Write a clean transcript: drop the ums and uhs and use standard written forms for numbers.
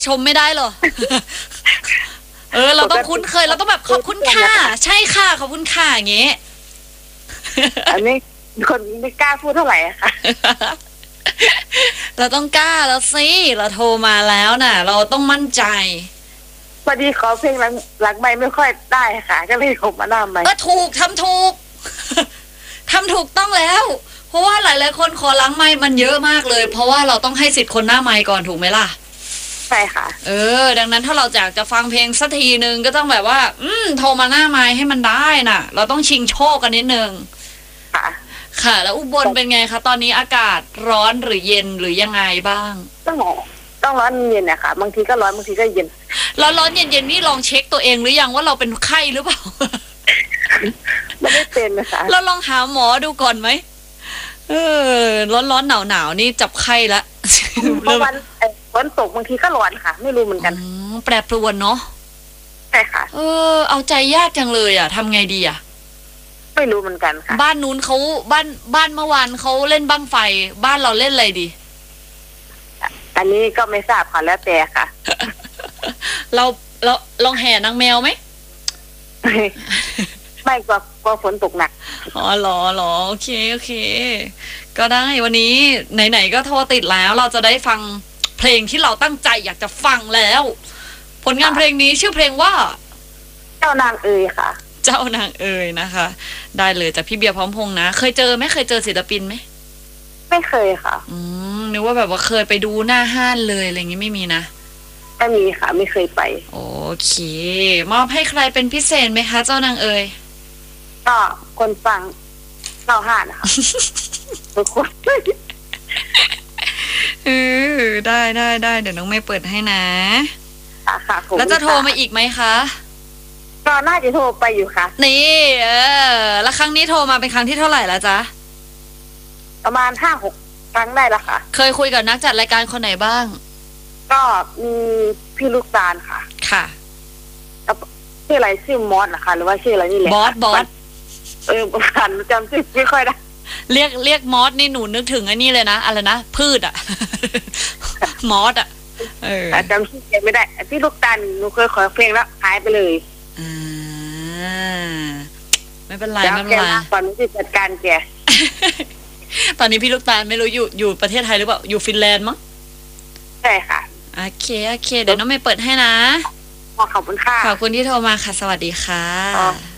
ชมไม่ได้เหรอ เราต้องคุ้นเคยเราต้องแบบขอบคุณค่ะใช่ค่ะขอบคุณค่ะอย่างเงี้ยอันนี้คนไม่กล้าพูดเท่าไหร่ค่ะเราต้องกล้าแล้วสิเราโทรมาแล้วน่ะ เราต้องมั่นใจพอดีขอเพลงหลังไม่ค่อยได้ค่ะก็เลยขอมาหน้าใหม่ถูกทำถูก ทำถูกต้องแล้ว เพราะว่าหลายๆคนขอหลังไมค์มันเยอะมากเลย เพราะว่าเราต้องให้สิทธิ์คนหน้าไมค์ก่อนถูกไหมล่ะใช่ค่ะดังนั้นถ้าเราอยากจะฟังเพลงสักทีนึงก็ต้องแบบว่าโทรมาหน้าไมค์ให้มันได้น่ะ เราต้องชิงโชคกันนิดนึงค่ะแล้วอุบลเป็นไงคะตอนนี้อากาศร้อนหรือเย็นหรือยังไงบ้างต้องร้อนเย็นนะคะบางทีก็ร้อนบางทีก็เย็นร้อนเย็นนี่ลองเช็คตัวเองหรือยังว่าเราเป็นไข้หรือเปล่าไม่ได้เป็นนะคะเราลองหาหมอดูก่อนไหมร้อนหนาวนี่จับไข้ละเพราะวันฝนตกบางทีก็ร้อนค่ะไม่รู้เหมือนกันแปรปรวนเนาะใช่ค่ะเอาใจยากจังเลยอ่ะทำไงดีอ่ะไม่รู้เหมือนกันค่ะบ้านนู้นเขาบ้านเมื่อวานเขาเล่นบั้งไฟบ้านเราเล่นอะไรดีอันนี้ก็ไม่ทราบค่ะแล้วแต่ค่ะเราลองแห่นางแมวไหมไม่กลัวฝนตกหนักหรอโอเคก็ได้วันนี้ไหนๆก็โทรติดแล้วเราจะได้ฟังเพลงที่เราตั้งใจอยากจะฟังแล้วผลงานเพลงนี้ชื่อเพลงว่าเจ้านางเอ๋ยค่ะเจ้านางเอ๋ยนะคะได้เลยจากพี่เบียร์พร้อมพงษ์นะเคยเจอไหมเคยเจอศิลปินไหมไม่เคยค่ะนึกว่าแบบว่าเคยไปดูหน้าห้านเลยอะไรอย่างงี้ไม่มีนะไม่มีค่ะไม่เคยไปโอเคมอบให้ใครเป็นพิเศษไหมคะเจ้านางเอ๋ยก็คนฟังเราห้านะคะทุกคนได้เดี๋ยวน้องเมย์เปิดให้นะค่ะแล้วจะโทรมาอีกไหมคะก็น่าจะโทรไปอยู่ค่ะนี่แล้วครั้งนี้โทรมาเป็นครั้งที่เท่าไหร่แล้วจ๊ะประมาณ5-6 ครั้งได้ละค่ะเคยคุยกับนักจัดรายการคนไหนบ้างก็มีพี่ลูกตาลค่ะค่ะชื่ออะไรชื่อมอสนะคะหรือว่าชื่ออะไรนี่แหละบอสผ่านจำชื่อไม่ค่อยได้เรียกมอสนี่หนูนึกถึงไอ้นี่เลยนะอะไรนะพืชอ่ะ มอสอ่ะจำชื่อไม่ได้พี่ลูกตาลหนูเคยขอเพลงแล้วหายไปเลยไม่เป็นไรตอนนี้จะจัดการแกตอนนี้พี่ลูกตาลไม่รู้อยู่ประเทศไทยหรือเปล่าอยู่ฟินแลนด์มั้งใช่ค่ะโอเคเดี๋ยวน้องเมย์เปิดให้นะขอบคุณค่ะขอบคุณที่โทรมาค่ะสวัสดีค่ะ